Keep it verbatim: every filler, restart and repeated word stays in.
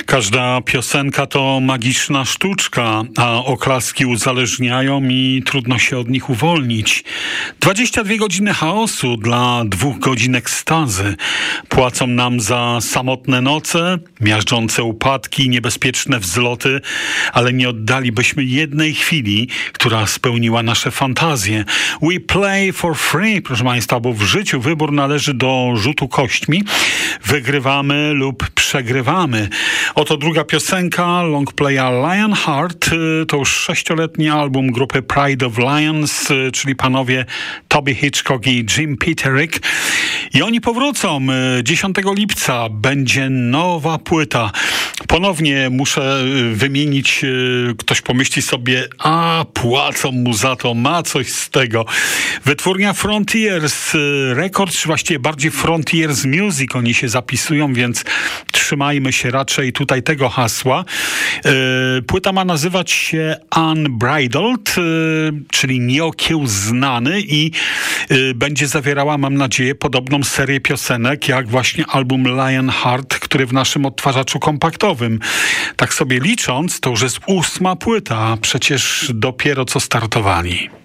Każda piosenka to magiczna sztuczka, a oklaski uzależniają i trudno się od nich uwolnić. dwadzieścia dwie godziny chaosu dla dwóch godzin ekstazy. Płacą nam za samotne noce, miażdżące upadki, niebezpieczne wzloty, ale nie oddalibyśmy jednej chwili, która spełniła nasze fantazje. We play for free, proszę Państwa, bo w życiu wybór należy do rzutu kośćmi. Wygrywamy lub przegrywamy. Oto druga piosenka longplaya Lionheart. To już sześcioletni album grupy Pride of Lions, czyli panowie Toby Hitchcock i Jim Peterick. I oni powrócą. dziesiątego lipca będzie nowa płyta. Ponownie muszę wymienić, ktoś pomyśli sobie, a płacą mu za to, ma coś z tego. Wytwórnia Frontiers Records, czy właściwie bardziej Frontiers Music, oni się zapisują, więc trzymajmy się raczej tutaj tego hasła. Płyta ma nazywać się Unbridled, czyli nieokiełznany, i będzie zawierała, mam nadzieję, podobną serię piosenek jak właśnie album Lionheart, który w naszym odtwarzaczu kompaktowym. Tak sobie licząc, to już jest ósma płyta, a przecież dopiero co startowali.